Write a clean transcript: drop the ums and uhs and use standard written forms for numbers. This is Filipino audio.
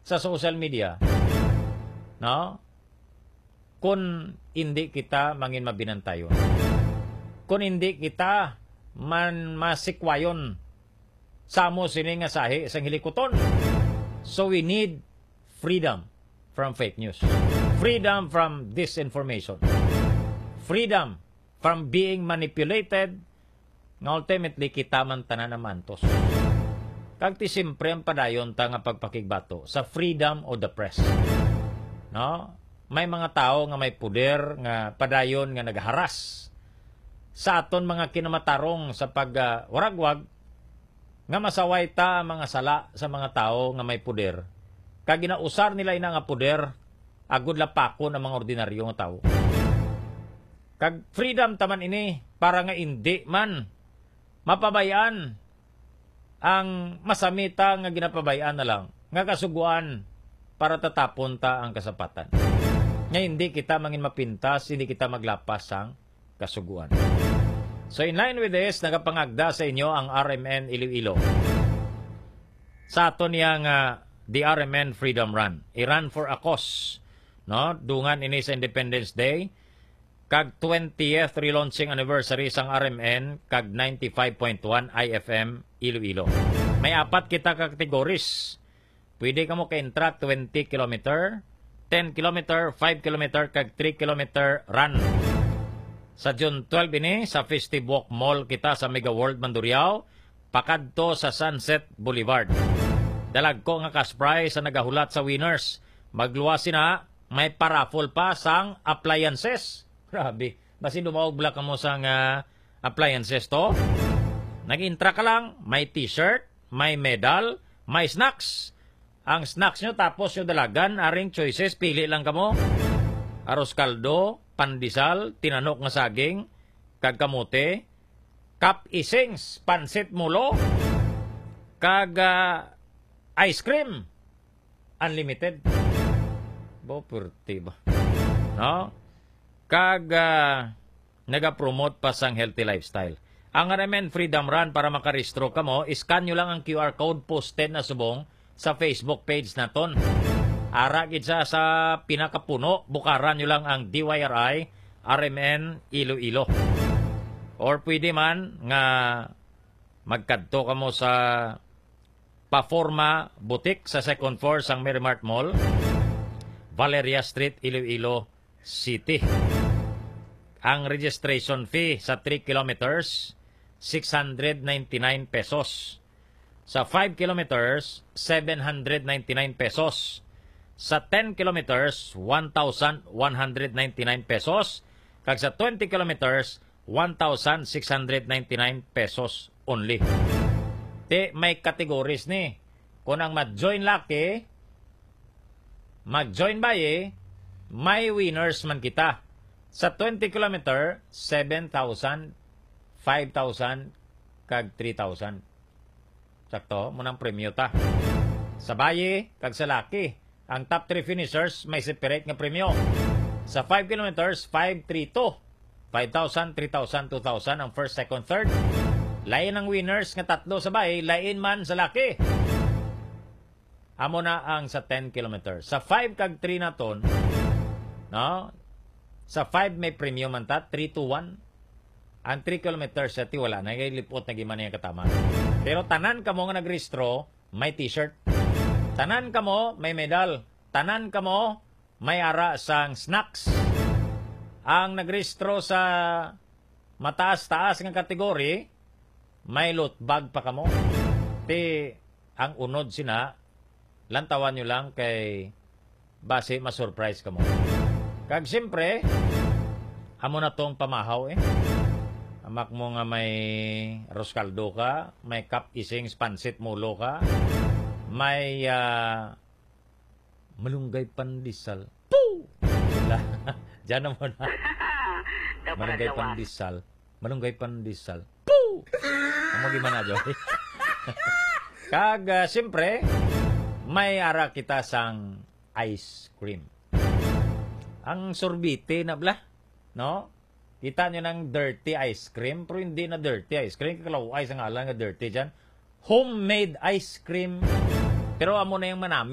sa social media, no? Kung hindi kita mangin mabinantayon. Kung hindi kita man masikwayon sa mo sini nga sahi isang hilikuton. So we need freedom from fake news. Freedom from disinformation. Freedom from being manipulated nga ultimately kita man tanan na mantos. Kag ti simpre ang padayon ta nga pagpakigbato sa freedom of the press. No? May mga tao nga may puder nga padayon nga nagharas sa aton mga kinamatarong sa pagwaragwag nga masaway ta mga sala sa mga tao nga may puder. Kag ginausar nila ina nga puder agud lapako ng mga ordinaryo nga tao. Kag freedom taman ini para nga hindi man mapabayaan ang masamita nga ginapabayaan na lang nga kasuguan para tatapon ta ang kasapatan. Nga hindi kita mangin mapintas, hindi kita maglapas ang kasuguan. So in line with this, nagapangagda sa inyo ang RMN Iloilo. Sa aton yang the RMN Freedom Run. I-run for a cause. No? Dungan ini sa Independence Day. Kag 20th relaunching anniversary sang RMN kag 95.1 IFM Iloilo. May apat kita kategories. Pwede ka mo ka-intra 20 km, 10 km, 5 km, kag 3 km run. Sa June 12 ini, sa Festive Walk Mall kita sa Mega World Mandurriao, pakadto sa Sunset Boulevard. Dalag ko nga cash prize sa nagahulat sa winners. Magluwas na, may paraffle pa sang appliances. Grabe, basi dumaog ka mo sang appliances to. Nag-intra ka lang, may t-shirt, may medal, may snacks. Ang snacks nyo tapos yung dalagan, aring choices, pili lang kamo. Aros kaldo, pandesal, tinanok nga saging, kag kamote, cup isings, pansit mulo, kag ice cream, unlimited. Purti ba? No? Kag nagapromote pa sang healthy lifestyle. Ang RMN Freedom Run para makarehistro ka mo, iscan nyo lang ang QR code posted na subong sa Facebook page naton. Ara gid sa pinakapuno, bukaran nyo lang ang DYRI RMN Iloilo. Or pwede man nga magkadto ka mo sa Paforma Boutique sa second floor sang Merrimart Mall, Valeria Street, Iloilo City. Ang registration fee sa 3 kilometers, 699 pesos. Sa 5 kilometers, 799 pesos. Sa 10 kilometers, 1,199 pesos. Kag sa 20 kilometers, 1,699 pesos only. May categories ni. Kung ang mag-join laki, mag-join baye, may winners man kita. Sa 20 kilometer, 7,000, 5,000, kag 3,000. Sakto, munang premyo ta. Sa baye, kag sa laki, ang top 3 finishers may separate nga premyo. Sa 5 kilometers, 5,3,2. 5,000, 3,000, 2,000 ang first, second, third. Lain ang winners nga tatlo sa bahay, lain man sa laki. Amo na ang sa 10 kilometers. Sa 5 kag 3 na ton, no? Sa 5 may premyo man ta, 3 to 1. Ang 3 kilometers sa ti wala, nagilipot na giman yung katama. Pero tanan ka mo nga nagrehistro, may t-shirt. Tanan ka mo, may medal. Tanan ka mo, may ara sang snacks. Ang nagrehistro sa mataas-taas ng kategory, may loot bag pa kamo. Ang unod sina, lantawan nyo lang kay base masurprise kamo. Kag siyempre, amo na tong pamahaw Amak mo nga may roskaldo ka, may cup isings pansit mulo ka, may malunggay pandesal. Poo! Diyan mo na. Malunggay pandesal. Malunggay pandesal. Poo! Amo gimana, Joy? Kag, siyempre, may ara kita sang ice cream. Ang sorbite na bla, no? Kita nyo ng dirty ice cream, pero hindi na dirty ice cream. Kakalaw, ay sa ngalan nga dirty dyan. Homemade ice cream. Pero amo na yung manami.